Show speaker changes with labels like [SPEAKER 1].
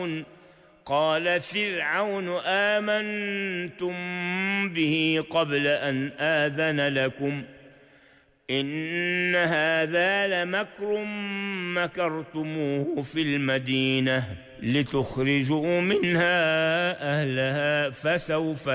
[SPEAKER 1] قال فرعون آمنتم به قبل أن آذن لكم إن هذا لمكر مكرتموه في المدينة لتخرجوا منها أهلها فسوف